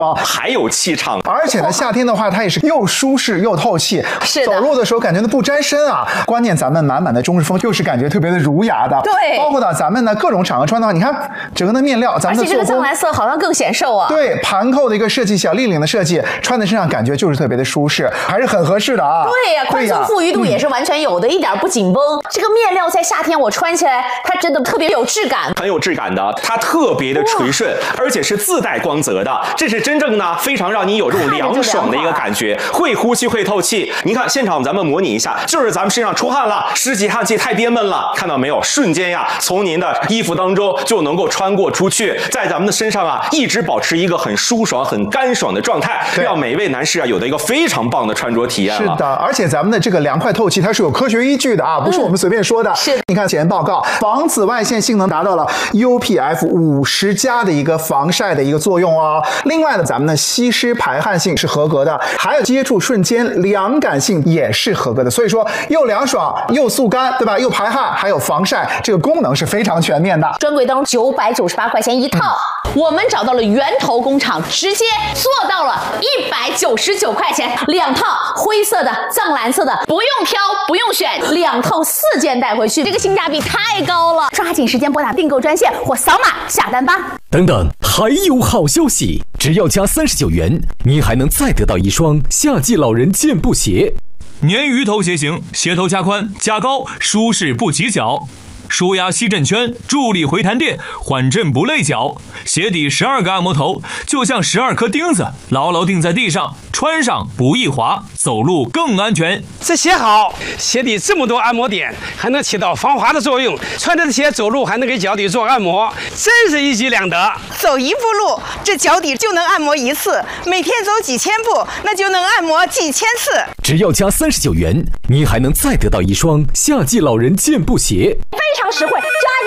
还有气场。 而且呢，夏天的话，它也是又舒适又透气， 是走路的时候感觉不沾身啊。关键咱们满满的中式风，又是感觉特别的儒雅的。 对， 包括到咱们的各种场合穿的话，你看整个的面料，咱们的而且这个藏蓝色好像更显瘦啊。 对，盘扣的一个设计，小立领的设计，穿在身上感觉就是特别的舒适，还是很合适的啊。 对呀，宽松富裕度也是完全有的，一点不紧绷。这个面料在夏天我穿起来，它真的特别有质感， 很有质感的，它特别的垂顺，而且是自带光泽的，这是真正呢非常让你有这种凉爽的一个感觉，会呼吸会透气。你看现场咱们模拟一下，就是咱们身上出汗了，湿气汗气太憋闷了，看到没有？瞬间呀，从您的衣服当中就能够穿过出去，在咱们的身上啊，一直保持一个很舒爽、很干爽的状态，让每位男士啊有的一个非常棒的穿着体验了。 是的，而且咱们的这个凉快透气，它是有科学依据的啊，不是我们随便说的。 是， 你看前报告，防紫外线性能达到了 UPF50+的一个防晒的一个作用哦。另外呢，咱们的吸湿排汗性是合格的，还有接触瞬间凉感性也是合格的。所以说，又凉爽又速干，对吧？又排汗，还有防晒，这个功能是非常全面的。 专柜当中998块钱一套，我们找到了源头工厂，直接做到了199块钱2套，灰色的、藏蓝色的，不用挑，不用选，2套4件带回去，这个性价比太高了！抓紧时间拨打订购专线或扫码下单吧。 等等，还有好消息！只要加39元，您还能再得到一双夏季老人健步鞋。 鲶鱼头鞋型，鞋头加宽加高，舒适不起脚。舒压吸震圈，助力回弹垫，缓震不累脚。鞋底12个按摩头，就像12颗钉子，牢牢钉在地上，穿上不易滑，走路更安全。 这鞋好，鞋底这么多按摩点，还能起到防滑的作用。穿着鞋走路还能给脚底做按摩，真是一举两得。 走一步路，这脚底就能按摩1次；每天走几千步，那就能按摩几千次。 只要加39元，您还能再得到一双夏季老人健步鞋。 非常实惠，加